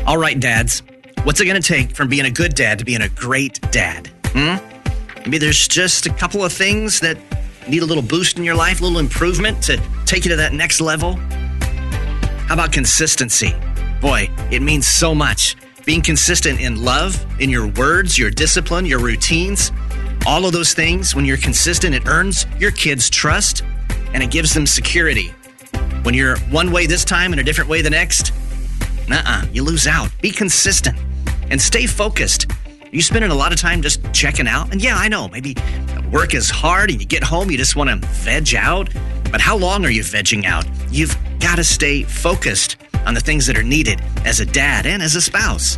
All right, dads. What's it going to take from being a good dad to being a great dad? Maybe there's just a couple of things that need a little boost in your life, a little improvement to take you to that next level. How about consistency? Boy, it means so much. Being consistent in love, in your words, your discipline, your routines, all of those things, when you're consistent, it earns your kids' trust and it gives them security. When you're one way this time and a different way the next, you lose out. Be consistent and stay focused. You spending a lot of time just checking out? And yeah, I know, maybe work is hard and you get home, you just want to veg out. But how long are you vegging out? You've got to stay focused on the things that are needed as a dad and as a spouse.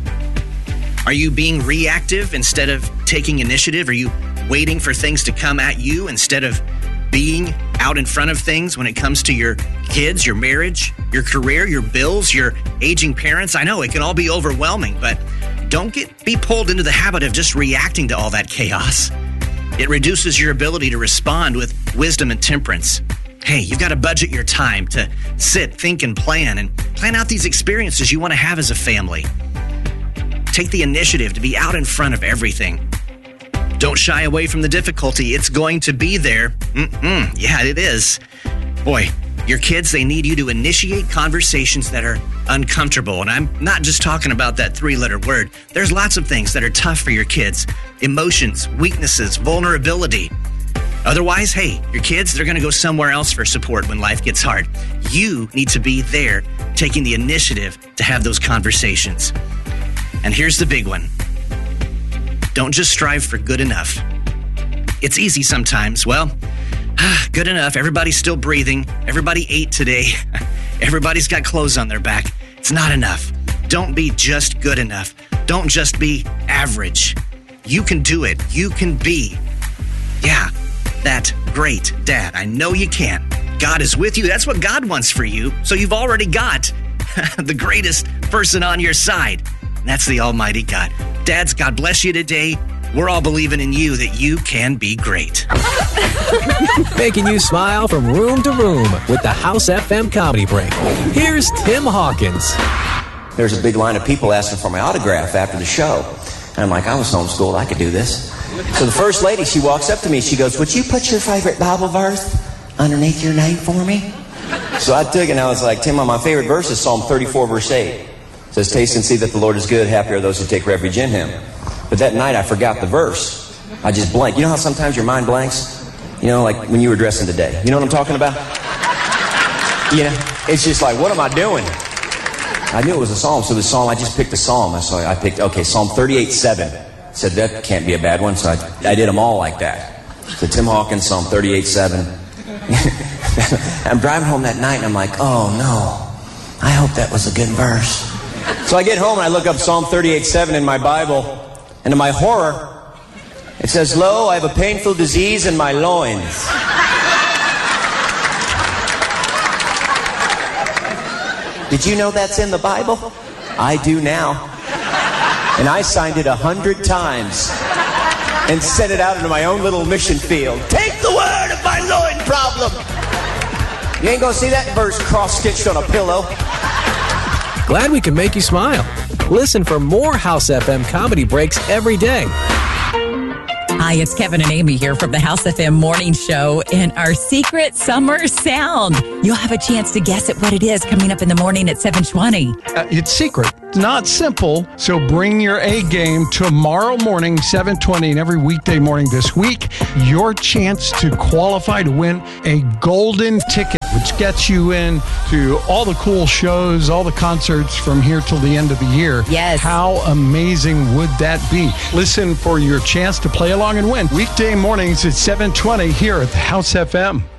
Are you being reactive instead of taking initiative? Are you waiting for things to come at you instead of being out in front of things when it comes to your kids, your marriage, your career, your bills, your aging parents? I know it can all be overwhelming, but don't be pulled into the habit of just reacting to all that chaos. It reduces your ability to respond with wisdom and temperance. Hey, you've got to budget your time to sit, think, and plan out these experiences you want to have as a family. Take the initiative to be out in front of everything. Don't shy away from the difficulty. It's going to be there. Yeah, it is. Boy, your kids, they need you to initiate conversations that are uncomfortable. And I'm not just talking about that 3-letter word. There's lots of things that are tough for your kids. Emotions, weaknesses, vulnerability. Otherwise, hey, your kids, they're going to go somewhere else for support when life gets hard. You need to be there, taking the initiative to have those conversations. And here's the big one. Don't just strive for good enough. It's easy sometimes. Well, good enough. Everybody's still breathing. Everybody ate today. Everybody's got clothes on their back. It's not enough. Don't be just good enough. Don't just be average. You can do it. You can be, that great dad. I know you can. God is with you. That's what God wants for you. So you've already got the greatest person on your side. And that's the Almighty God. Dads, God bless you today. We're all believing in you that you can be great. Making you smile from room to room with the House FM Comedy Break. Here's Tim Hawkins. There's a big line of people asking for my autograph after the show. And I'm like, I was homeschooled. I could do this. So the first lady, she walks up to me. She goes, would you put your favorite Bible verse underneath your name for me? So I took it and I was like, Tim, my favorite verse is Psalm 34, verse 8. It says, taste and see that the Lord is good. Happy are those who take refuge in him. But that night I forgot the verse. I just blanked. You know how sometimes your mind blanks? You know, like when you were dressing today. You know what I'm talking about? You know, it's just like, what am I doing? I knew it was a psalm, so the psalm, I just picked a psalm. So I picked, Psalm 38:7. Said that can't be a bad one, so I did them all like that. So Tim Hawkins, Psalm 38:7. I'm driving home that night and I'm like, oh no, I hope that was a good verse. So I get home and I look up Psalm 38:7 in my Bible, and to my horror, it says, lo, I have a painful disease in my loins. Did you know that's in the Bible? I do now. And I signed it 100 times and sent it out into my own little mission field. Take the word of my loin problem. You ain't gonna see that verse cross-stitched on a pillow. Glad we can make you smile. Listen for more House FM Comedy Breaks every day. Hi, it's Kevin and Amy here from the House FM Morning Show and our secret summer sound. You'll have a chance to guess at what it is coming up in the morning at 7:20. It's secret, not simple. So bring your A game tomorrow morning, 7:20, and every weekday morning this week. Your chance to qualify to win a golden ticket, which gets you in to all the cool shows, all the concerts from here till the end of the year. Yes. How amazing would that be? Listen for your chance to play along and win. Weekday mornings at 7:20 here at the House FM.